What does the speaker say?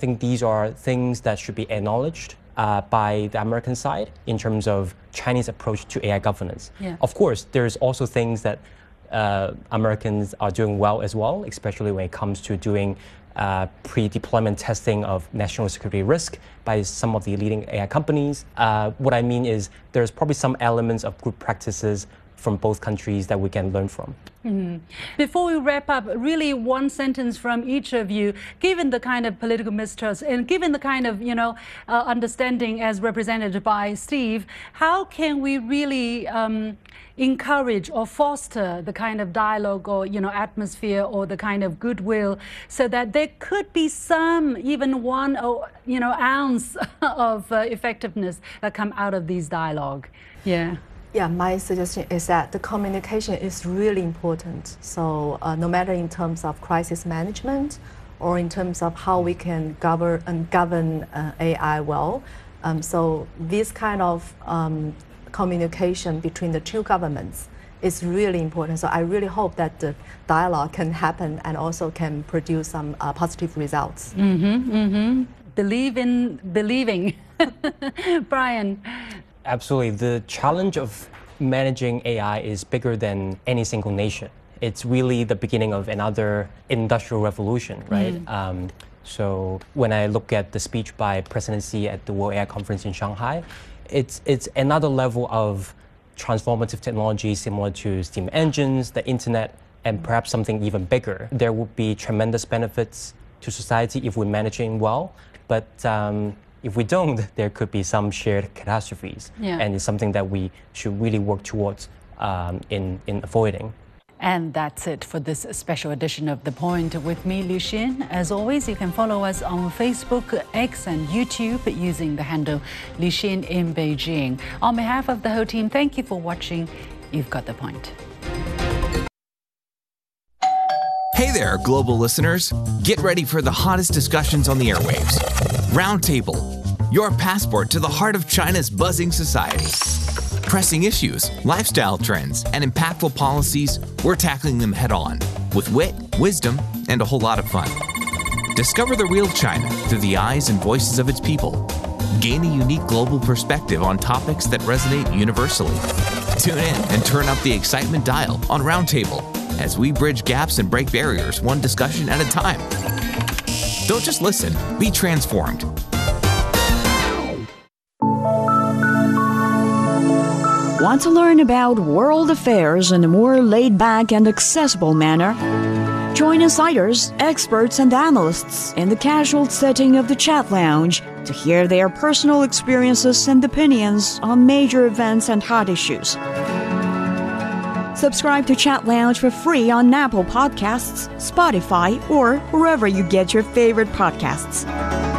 think these are things that should be acknowledged by the American side in terms of Chinese approach to AI governance. Yeah. Of course, there's also things that Americans are doing well as well, especially when it comes to doing pre-deployment testing of national security risk by some of the leading AI companies. What I mean is there's probably some elements of good practices from both countries that we can learn from. Mm-hmm. Before we wrap up, really one sentence from each of you, given the kind of political mistrust and given the kind of, understanding as represented by Steve, how can we really encourage or foster the kind of dialogue or, atmosphere or the kind of goodwill so that there could be some, even one, ounce of effectiveness that come out of these dialogue? Yeah. Yeah, my suggestion is that the communication is really important. So no matter in terms of crisis management or in terms of how we can govern AI well, so this kind of communication between the two governments is really important. So I really hope that the dialogue can happen and also can produce some positive results. Mm-hmm, mm-hmm. Believe in believing. Brian. Absolutely. The challenge of managing AI is bigger than any single nation. It's really the beginning of another industrial revolution, right? So when I look at the speech by President Xi at the World AI Conference in Shanghai, it's another level of transformative technology similar to steam engines, the internet, and perhaps something even bigger. There would be tremendous benefits to society if we manage it well, but if we don't, there could be some shared catastrophes. Yeah. And it's something that we should really work towards in avoiding. And that's it for this special edition of The Point with me, Liu Xin. As always, you can follow us on Facebook, X, and YouTube using the handle Liu Xin in Beijing. On behalf of the whole team, thank you for watching. You've got The Point. Hey there, global listeners. Get ready for the hottest discussions on the airwaves. Roundtable, your passport to the heart of China's buzzing society. Pressing issues, lifestyle trends, and impactful policies, we're tackling them head on with wit, wisdom, and a whole lot of fun. Discover the real China through the eyes and voices of its people. Gain a unique global perspective on topics that resonate universally. Tune in and turn up the excitement dial on Roundtable as we bridge gaps and break barriers one discussion at a time. Don't just listen, be transformed. Want to learn about world affairs in a more laid-back and accessible manner? Join insiders, experts, and analysts in the casual setting of the Chat Lounge to hear their personal experiences and opinions on major events and hot issues. Subscribe to Chat Lounge for free on Apple Podcasts, Spotify, or wherever you get your favorite podcasts.